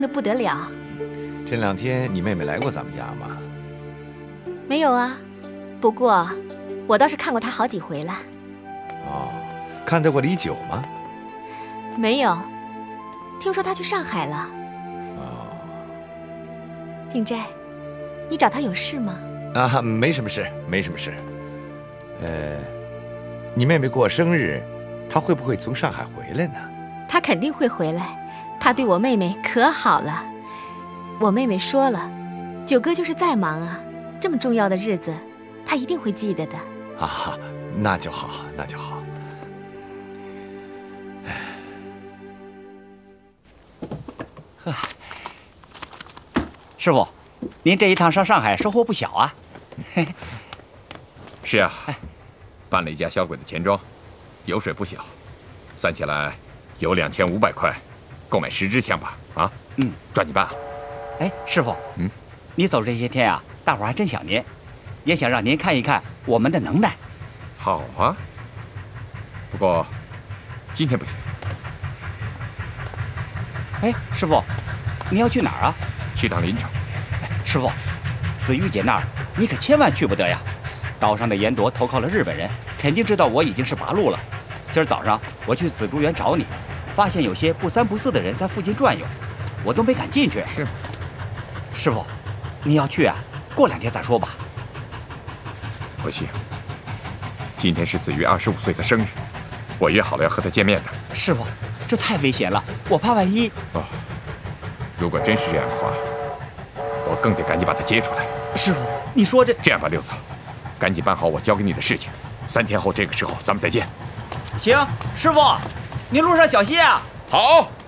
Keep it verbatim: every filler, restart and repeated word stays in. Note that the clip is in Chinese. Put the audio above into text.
那不得了。 这两天你妹妹来过咱们家吗？ 没有啊，不过我倒是看过她好几回了。 哦，看到过李九吗？ 没有，听说她去上海了。 哦， 景斋，你找她有事吗？ 啊，没什么事，没什么事。呃，你妹妹过生日，她会不会从上海回来呢？ 她肯定会回来，她对我妹妹可好了。我妹妹说了，九哥就是再忙啊，这么重要的日子，她一定会记得的。 啊，那就好，那就好。 唉，师傅，您这一趟上上海收获不小啊。 是啊，办了一家小鬼的钱庄，油水不小，算起来有两千五百块，购买十支枪吧。啊， 嗯， 抓紧办啊。 哎，师傅， 嗯， 你走这些天啊，大伙还真想您，也想让您看一看我们的能耐。 好啊，不过今天不行。 哎，师傅，你要去哪儿啊？ 去趟临城。 哎，师傅，紫玉姐那儿你可千万去不得呀！岛上的严铎投靠了日本人，肯定知道我已经是八路了。今儿早上我去紫竹园找你，发现有些不三不四的人在附近转悠，我都没敢进去。 是吗？ 师傅，你要去啊？过两天再说吧。 不行，今天是子玉二十五岁的生日，我约好了要和他见面的。 师傅，这太危险了，我怕万一…… 哦，如果真是这样的话，我更得赶紧把他接出来。 师傅，你说这…… 这样吧，六子，赶紧办好我交给你的事情，三天后这个时候咱们再见。 行，师傅，您路上小心啊。 好。